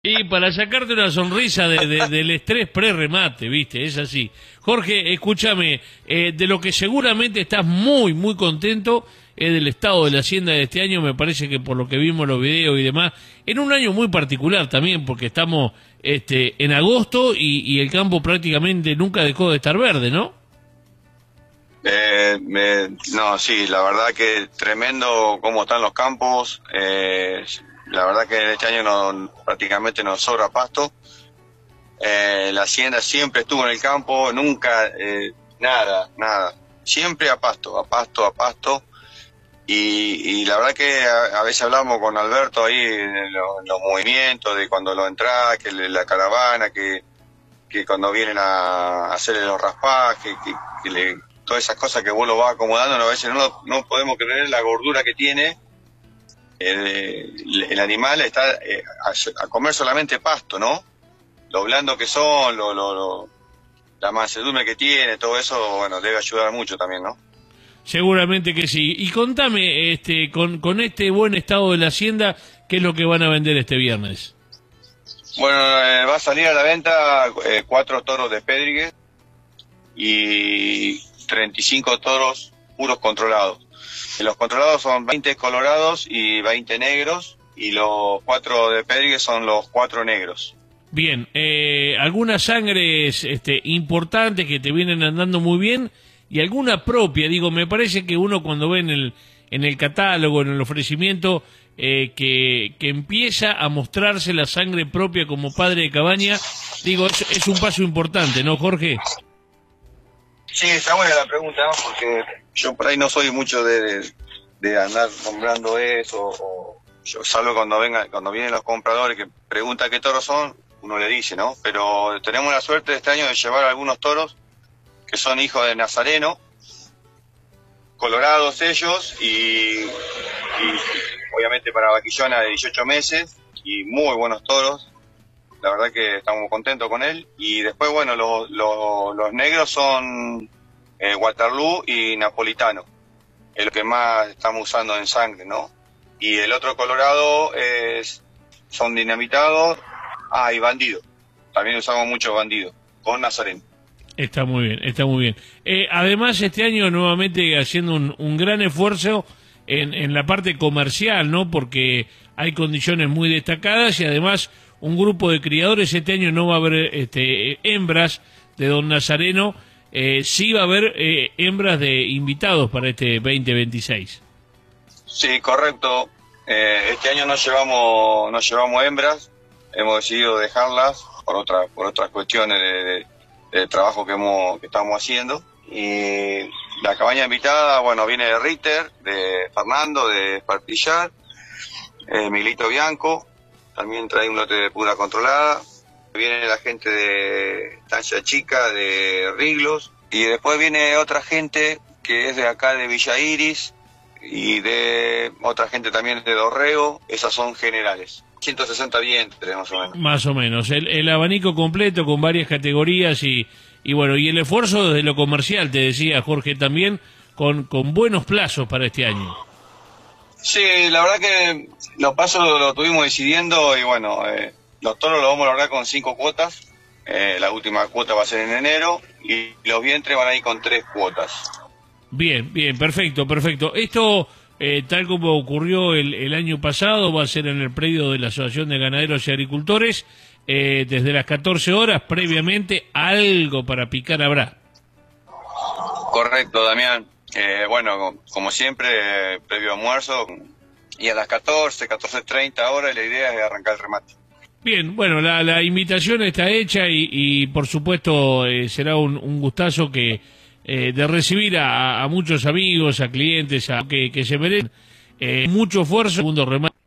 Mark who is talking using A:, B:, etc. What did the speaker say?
A: Y para sacarte una sonrisa del estrés pre-remate, ¿viste? Es así. Jorge, escúchame, de lo que seguramente estás muy, muy contento es del estado de la hacienda de este año, me parece que por lo que vimos los videos y demás, en un año muy particular también, porque estamos en agosto y el campo prácticamente nunca dejó de estar verde, ¿no?
B: No, sí, la verdad que tremendo cómo están los campos. La verdad que este año prácticamente nos sobra pasto. La hacienda siempre estuvo en el campo, nunca nada. Siempre a pasto, a pasto, a pasto. Y la verdad que a veces hablamos con Alberto ahí en los movimientos de cuando lo entra, que la caravana, que cuando vienen a hacerle los raspajes, todas esas cosas que vos lo vas acomodando, a veces no podemos creer la gordura que tiene. El animal está a comer solamente pasto, ¿no? Lo blando que son, la mansedumbre que tiene, todo eso, bueno, debe ayudar mucho también, ¿no?
A: Seguramente que sí. Y contame, con este buen estado de la hacienda, ¿qué es lo que van a vender este viernes?
B: Bueno, va a salir a la venta 4 toros de Pédrigues y 35 toros puros controlados. Los controlados son 20 colorados y 20 negros, y los 4 de Pédrigues son los 4 negros.
A: Bien, algunas sangres importantes que te vienen andando muy bien y alguna propia. Digo, me parece que uno cuando ve en el catálogo, en el ofrecimiento, que empieza a mostrarse la sangre propia como padre de cabaña, digo, es un paso importante, ¿no, Jorge?
B: Sí, está buena la pregunta, ¿no? Porque yo por ahí no soy mucho de andar nombrando eso, o yo salvo cuando vienen los compradores que preguntan qué toros son, uno le dice, ¿no? Pero tenemos la suerte este año de llevar algunos toros que son hijos de Nazareno, colorados ellos, y obviamente para vaquillona de 18 meses, y muy buenos toros. La verdad que estamos contentos con él. Y después, bueno, los negros son Waterloo y Napolitano. Es lo que más estamos usando en sangre, ¿no? Y el otro colorado son dinamitados. Y bandido. También usamos mucho bandido, con Nazareno.
A: Está muy bien, está muy bien. Además, este año nuevamente haciendo un gran esfuerzo en la parte comercial, ¿no? Porque hay condiciones muy destacadas y además un grupo de criadores. Este año no va a haber hembras de Don Nazareno, sí va a haber hembras de invitados para este 2026.
B: Sí, correcto. Este año no llevamos hembras, hemos decidido dejarlas por otras cuestiones de trabajo que estamos haciendo. Y la cabaña invitada, bueno, viene de Ritter, de Fernando, de Espartillar, Miguelito Bianco. También trae un lote de pura controlada. Viene la gente de Estancia Chica, de Riglos. Y después viene otra gente que es de acá de Villa Iris. Y de otra gente también de Dorrego. Esas son generales. 160 vientres más o menos.
A: Más o menos. El abanico completo con varias categorías y bueno, y el esfuerzo desde lo comercial, te decía Jorge también, con buenos plazos para este año.
B: Sí, la verdad que los pasos lo tuvimos decidiendo y bueno, los toros los vamos a largar con 5 cuotas. La última cuota va a ser en enero y los vientres van a ir con 3 cuotas.
A: Bien, bien, perfecto, perfecto. Esto, tal como ocurrió el año pasado, va a ser en el predio de la Asociación de Ganaderos y Agricultores, desde las 14 horas, previamente algo para picar habrá.
B: Correcto, Damián. Bueno, como siempre, previo almuerzo, y a las 14:30 horas la idea es arrancar el remate.
A: Bien, bueno, la invitación está hecha y por supuesto será un gustazo de recibir a muchos amigos, a clientes, que se merecen mucho esfuerzo. Segundo remate.